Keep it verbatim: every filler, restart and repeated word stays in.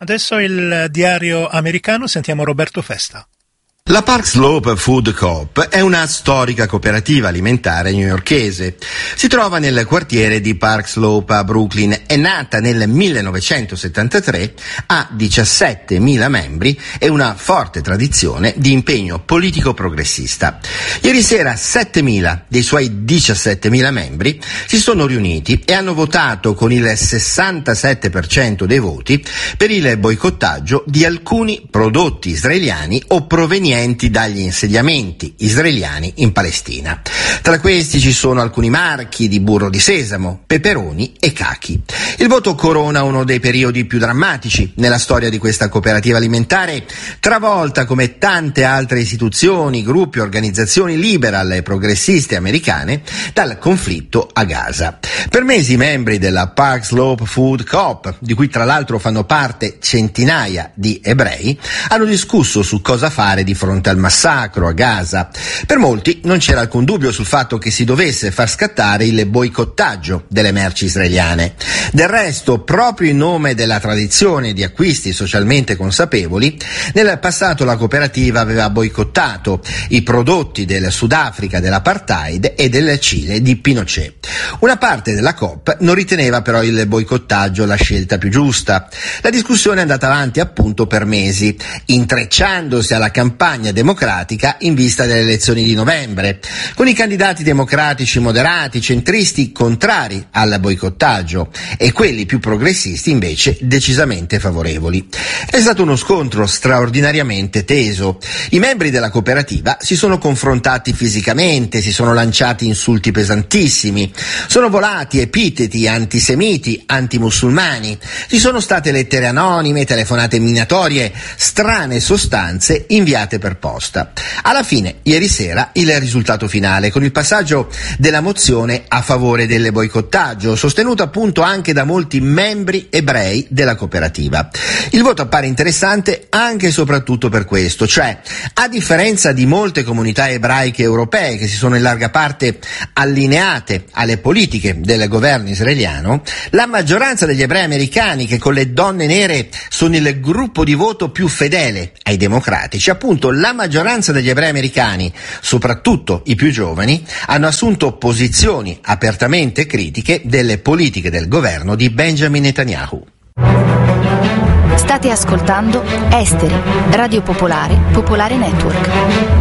Adesso il diario americano, sentiamo Roberto Festa. La Park Slope Food Coop è una storica cooperativa alimentare newyorkese. Si trova nel quartiere di Park Slope a Brooklyn. È nata nel millenovecentosettantatré, ha diciassettemila membri e una forte tradizione di impegno politico progressista. Ieri sera settemila dei suoi diciassettemila membri si sono riuniti e hanno votato con il sessantasette per cento dei voti per il boicottaggio di alcuni prodotti israeliani o provenienti dagli insediamenti israeliani in Palestina. Tra questi ci sono alcuni marchi di burro di sesamo, peperoni e cachi. Il voto corona uno dei periodi più drammatici nella storia di questa cooperativa alimentare, travolta come tante altre istituzioni, gruppi, organizzazioni liberal e progressiste americane dal conflitto a Gaza. Per mesi i membri della Park Slope Food Coop, di cui tra l'altro fanno parte centinaia di ebrei, hanno discusso su cosa fare di fronte al massacro a Gaza. Per molti non c'era alcun dubbio sul fatto che si dovesse far scattare il boicottaggio delle merci israeliane. Del resto, proprio in nome della tradizione di acquisti socialmente consapevoli, nel passato la cooperativa aveva boicottato i prodotti del Sudafrica dell'apartheid e del Cile di Pinochet. Una parte della Coop non riteneva però il boicottaggio la scelta più giusta. La discussione è andata avanti appunto per mesi, intrecciandosi alla campagna democratica in vista delle elezioni di novembre, con i candidati democratici moderati, centristi, contrari al boicottaggio e quelli più progressisti invece decisamente favorevoli. È stato uno scontro straordinariamente teso. I membri della cooperativa si sono confrontati fisicamente, si sono lanciati insulti pesantissimi, sono volati epiteti antisemiti, antimusulmani, ci sono state lettere anonime, telefonate minatorie, strane sostanze inviate per posta. Alla fine, ieri sera, il risultato finale, con il passaggio della mozione a favore del boicottaggio, sostenuto appunto anche da molti membri ebrei della cooperativa. Il voto appare interessante anche e soprattutto per questo, cioè, a differenza di molte comunità ebraiche europee che si sono in larga parte allineate alle politiche del governo israeliano, la maggioranza degli ebrei americani, che con le donne nere sono il gruppo di voto più fedele ai democratici, appunto la maggioranza degli ebrei americani, soprattutto i più giovani, hanno assunto posizioni apertamente critiche delle politiche del governo di Benjamin Netanyahu. State ascoltando Esteri, Radio Popolare, Popolare Network.